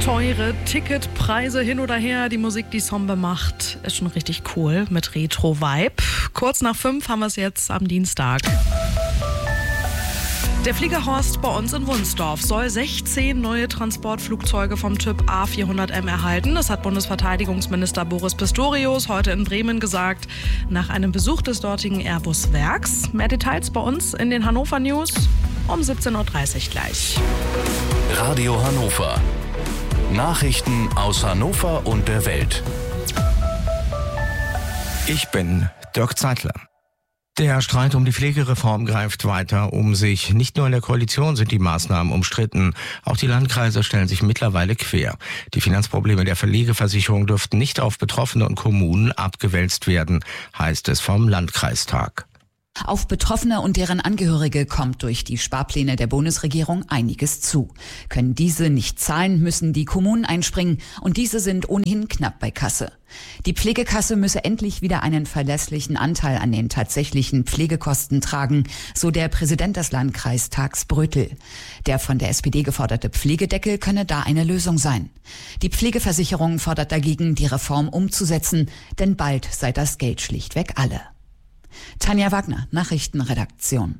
Teure Ticketpreise hin oder her, die Musik, die Sombe macht, ist schon richtig cool mit Retro-Vibe. Kurz nach 5 haben wir es jetzt am Dienstag. Der Fliegerhorst bei uns in Wunsdorf soll 16 neue Transportflugzeuge vom Typ A400M erhalten. Das hat Bundesverteidigungsminister Boris Pistorius heute in Bremen gesagt, nach einem Besuch des dortigen Airbus-Werks. Mehr Details bei uns in den Hannover News um 17.30 Uhr gleich. Radio Hannover. Nachrichten aus Hannover und der Welt. Ich bin Dirk Zeitler. Der Streit um die Pflegereform greift weiter um sich. Nicht nur in der Koalition sind die Maßnahmen umstritten. Auch die Landkreise stellen sich mittlerweile quer. Die Finanzprobleme der Pflegeversicherung dürften nicht auf Betroffene und Kommunen abgewälzt werden, heißt es vom Landkreistag. Auf Betroffene und deren Angehörige kommt durch die Sparpläne der Bundesregierung einiges zu. Können diese nicht zahlen, müssen die Kommunen einspringen und diese sind ohnehin knapp bei Kasse. Die Pflegekasse müsse endlich wieder einen verlässlichen Anteil an den tatsächlichen Pflegekosten tragen, so der Präsident des Landkreistags Brötel. Der von der SPD geforderte Pflegedeckel könne da eine Lösung sein. Die Pflegeversicherung fordert dagegen, die Reform umzusetzen, denn bald sei das Geld schlichtweg alle. Tanja Wagner, Nachrichtenredaktion.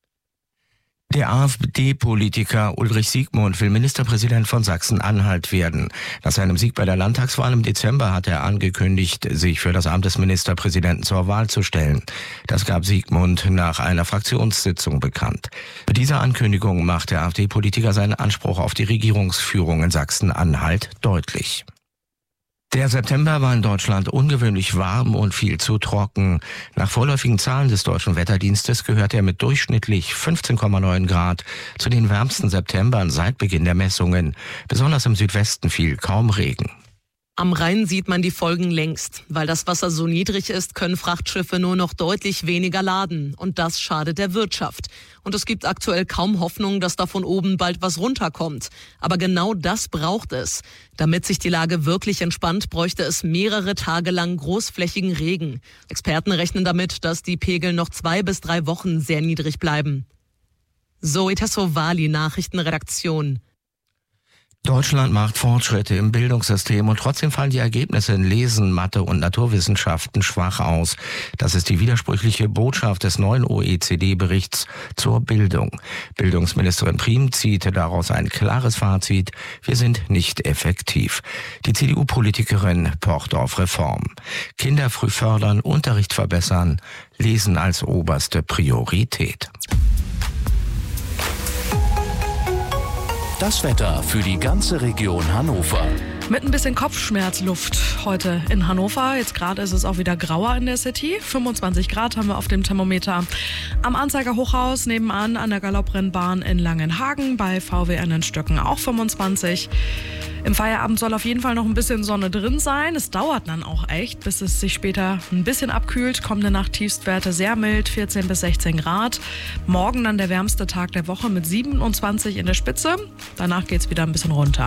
Der AfD-Politiker Ulrich Siegmund will Ministerpräsident von Sachsen-Anhalt werden. Nach seinem Sieg bei der Landtagswahl im Dezember hat er angekündigt, sich für das Amt des Ministerpräsidenten zur Wahl zu stellen. Das gab Siegmund nach einer Fraktionssitzung bekannt. Mit dieser Ankündigung macht der AfD-Politiker seinen Anspruch auf die Regierungsführung in Sachsen-Anhalt deutlich. Der September war in Deutschland ungewöhnlich warm und viel zu trocken. Nach vorläufigen Zahlen des Deutschen Wetterdienstes gehört er mit durchschnittlich 15,9 Grad zu den wärmsten Septembern seit Beginn der Messungen. Besonders im Südwesten fiel kaum Regen. Am Rhein sieht man die Folgen längst. Weil das Wasser so niedrig ist, können Frachtschiffe nur noch deutlich weniger laden. Und das schadet der Wirtschaft. Und es gibt aktuell kaum Hoffnung, dass da von oben bald was runterkommt. Aber genau das braucht es. Damit sich die Lage wirklich entspannt, bräuchte es mehrere Tage lang großflächigen Regen. Experten rechnen damit, dass die Pegel noch 2 bis 3 Wochen sehr niedrig bleiben. Zoe Tassovali, Nachrichtenredaktion. Deutschland macht Fortschritte im Bildungssystem und trotzdem fallen die Ergebnisse in Lesen, Mathe und Naturwissenschaften schwach aus. Das ist die widersprüchliche Botschaft des neuen OECD-Berichts zur Bildung. Bildungsministerin Priem zieht daraus ein klares Fazit: Wir sind nicht effektiv. Die CDU-Politikerin pocht auf Reform. Kinder früh fördern, Unterricht verbessern, Lesen als oberste Priorität. Das Wetter für die ganze Region Hannover. Mit ein bisschen Kopfschmerzluft heute in Hannover. Jetzt gerade ist es auch wieder grauer in der City. 25 Grad haben wir auf dem Thermometer. Am Anzeiger Hochhaus nebenan an der Galopprennbahn in Langenhagen, bei VWN in Stöcken auch 25. Im Feierabend soll auf jeden Fall noch ein bisschen Sonne drin sein. Es dauert dann auch echt, bis es sich später ein bisschen abkühlt. Kommende Nacht Tiefstwerte sehr mild, 14 bis 16 Grad. Morgen dann der wärmste Tag der Woche mit 27 in der Spitze. Danach geht's wieder ein bisschen runter.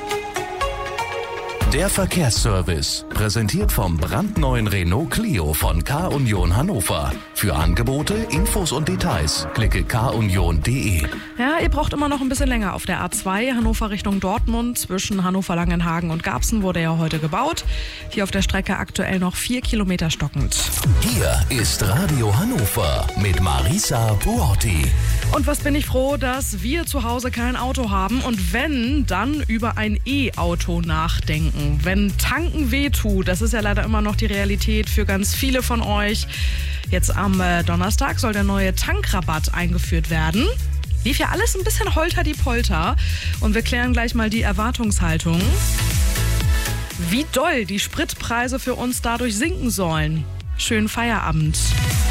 Der Verkehrsservice, präsentiert vom brandneuen Renault Clio von K-Union Hannover. Für Angebote, Infos und Details klicke kunion.de. Ja, ihr braucht immer noch ein bisschen länger auf der A2 Hannover Richtung Dortmund. Zwischen Hannover, Langenhagen und Garbsen wurde ja heute gebaut. Hier auf der Strecke aktuell noch 4 Kilometer stockend. Hier ist Radio Hannover mit Marisa Buotti. Und was bin ich froh, dass wir zu Hause kein Auto haben und wenn, dann über ein E-Auto nachdenken. Wenn Tanken wehtut, das ist ja leider immer noch die Realität für ganz viele von euch. Jetzt am Donnerstag soll der neue Tankrabatt eingeführt werden. Lief ja alles ein bisschen holter-die-polter und wir klären gleich mal die Erwartungshaltung. Wie doll die Spritpreise für uns dadurch sinken sollen. Schönen Feierabend.